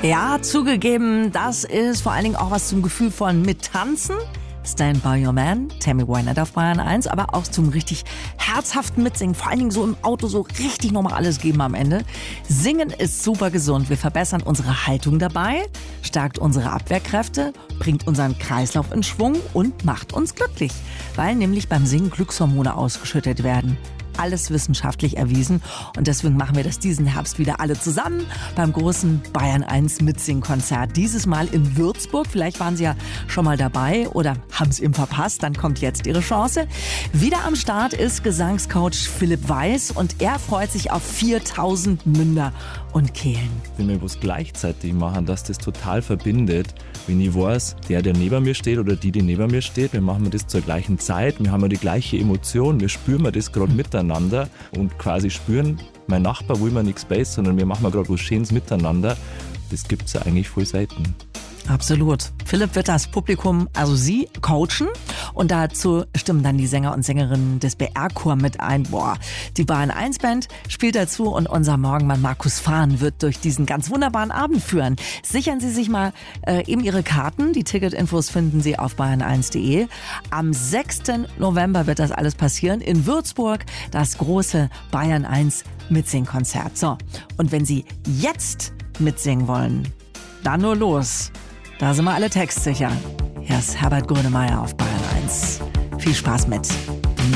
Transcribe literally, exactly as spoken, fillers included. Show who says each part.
Speaker 1: Ja, zugegeben, das ist vor allen Dingen auch was zum Gefühl von Mittanzen. Stand by Your Man, Tammy Wynette auf Bayern eins, aber auch zum richtig herzhaften Mitsingen, vor allen Dingen so im Auto so richtig nochmal alles geben am Ende. Singen ist super gesund, wir verbessern unsere Haltung dabei, stärkt unsere Abwehrkräfte, bringt unseren Kreislauf in Schwung und macht uns glücklich, weil nämlich beim Singen Glückshormone ausgeschüttet werden. Alles wissenschaftlich erwiesen und deswegen machen wir das diesen Herbst wieder alle zusammen beim großen Bayern eins Mitsingkonzert. Dieses Mal in Würzburg. Vielleicht waren Sie ja schon mal dabei oder haben es eben verpasst. Dann kommt jetzt Ihre Chance. Wieder am Start ist Gesangscoach Philipp Weiß und er freut sich auf viertausend Münder und Kehlen.
Speaker 2: Wenn wir was gleichzeitig machen, dass das total verbindet, wenn ich weiß, der, der neben mir steht oder die, die neben mir steht, wir machen das zur gleichen Zeit, wir haben ja die gleiche Emotion, wir spüren das gerade miteinander und quasi spüren, mein Nachbar will mir nichts Space, sondern wir machen gerade was Schönes miteinander. Das gibt es ja eigentlich voll selten.
Speaker 1: Absolut. Philipp wird das Publikum, also Sie, coachen und dazu stimmen dann die Sänger und Sängerinnen des B R-Chor mit ein. Boah, die Bayern eins Band spielt dazu und unser Morgenmann Markus Fahn wird durch diesen ganz wunderbaren Abend führen. Sichern Sie sich mal äh, eben Ihre Karten. Die Ticketinfos finden Sie auf bayern eins punkt de. Am sechsten November wird das alles passieren in Würzburg, das große Bayern eins Mitsingkonzert. So, und wenn Sie jetzt mitsingen wollen, dann nur los. Da sind wir alle textsicher. Hier ist Herbert Grönemeyer auf Bayern eins. Viel Spaß mit.